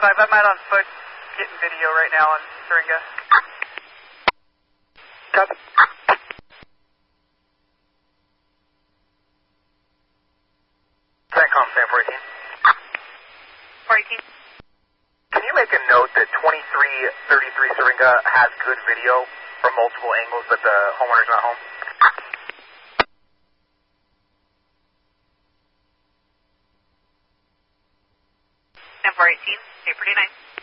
5, I'm out on foot getting video right now on Syringa. Copy. CENTCOM, San 418. 418. Can you make a note that 2333 Syringa has good video from multiple angles, but the homeowner's not home? San 418, stay pretty nice.